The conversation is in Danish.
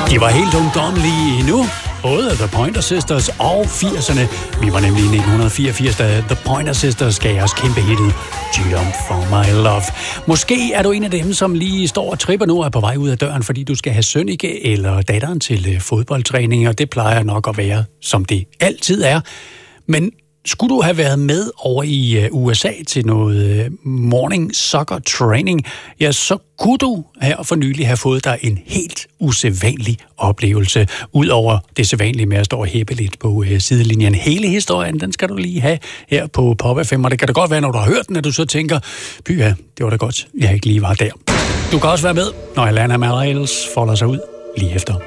De var helt ungdommelige endnu, både The Pointer Sisters og 80'erne. Vi var nemlig i 1984, da The Pointer Sisters gav os kæmpe hittet Jump for My Love. Måske er du en af dem, som lige står og tripper nu og er på vej ud af døren, fordi du skal have Sønneke eller datteren til fodboldtræning, og det plejer nok at være, som det altid er. Men skulle du have været med over i USA til noget morning soccer training, ja, så kunne du her for nylig have fået dig en helt usædvanlig oplevelse. Udover det sædvanlige med at stå og hæppe lidt på sidelinjen. Hele historien, den skal du lige have her på Pop FM, og det kan da godt være, når du har hørt den, at du så tænker, pyha, det var da godt, jeg ikke lige var der. Du kan også være med, når Alana Miles folder sig ud lige efter.